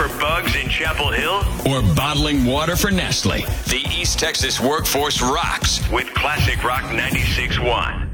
for bugs in Chapel Hill? Or bottling water for Nestle? The East Texas workforce rocks with Classic Rock 96.1.